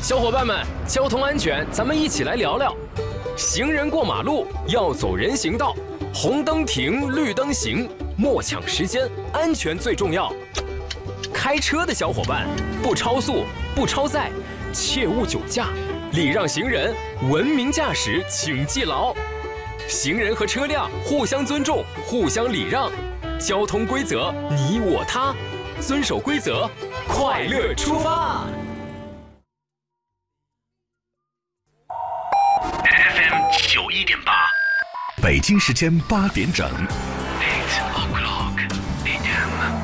小伙伴们，交通安全，咱们一起来聊聊。行人过马路要走人行道，红灯停，绿灯行，莫抢时间，安全最重要。开车的小伙伴，不超速，不超载，切勿酒驾，礼让行人，文明驾驶，请记牢。行人和车辆互相尊重，互相礼让，交通规则你我他，遵守规则，快乐出发。 FM 91.8，北京时间8点整。8 o'clock AM。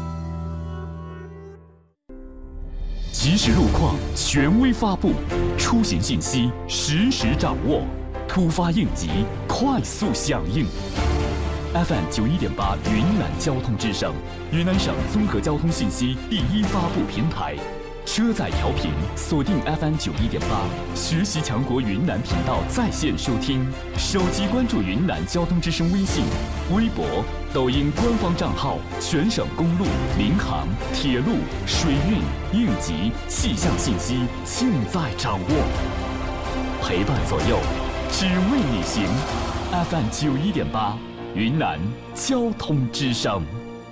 即时路况权威发布，出行信息实时掌握，突发应急快速响应。FM 91.8云南交通之声，云南省综合交通信息第一发布平台。车载调频锁定 FM 91.8，学习强国云南频道在线收听，手机关注云南交通之声微信、微博、抖音官方账号，全省公路、民航、铁路、水运、应急、气象信息尽在掌握，陪伴左右，只为你行。FM 91.8，云南交通之声。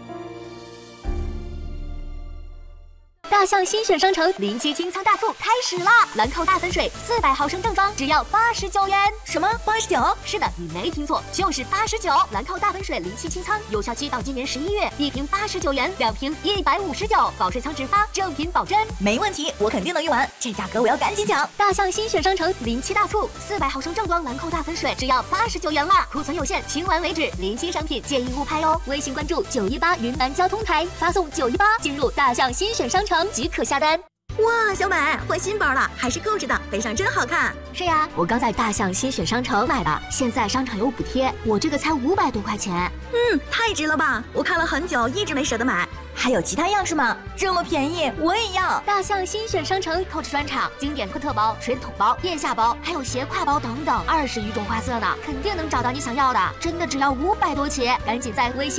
大象新选商城07清仓大促开始啦！兰蔻大粉水400毫升正装只要89元。什么89？是的，你没听错，就是89。兰蔻大粉水07清仓，有效期到今年11月，一瓶89元，2瓶159，保水仓直发，正品保真。 没问题，我肯定能用完，这价格我要赶紧抢！ 大象新选商城07大促，400毫升正装兰蔻大粉水只要89元啦，库存有限，清完为止，临新商品建议勿拍哦。微信关注918云南交通台，发送918进入大象新选商城即可下单。 哇，小美换新包了，还是扣着的，背上真好看。 是呀，我刚在大象新选商城买的，现在商场有补贴，我这个才500多块钱。 太值了吧！我看了很久，一直没舍得买。还有其他样式吗？这么便宜，我也要。 大象新选商城Coach专场，经典特包、水桶包、腋下包，还有斜挎包等等，20余种花色呢，肯定能找到你想要的。真的只要500多起，赶紧在微信